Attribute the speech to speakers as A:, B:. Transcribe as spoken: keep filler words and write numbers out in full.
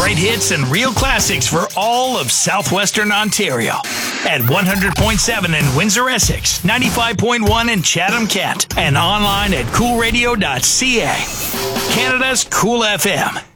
A: great hits and real classics for all of southwestern Ontario. At one hundred point seven in Windsor, Essex, ninety-five point one in Chatham-Kent, and online at cool radio dot c a. Canada's Cool F M.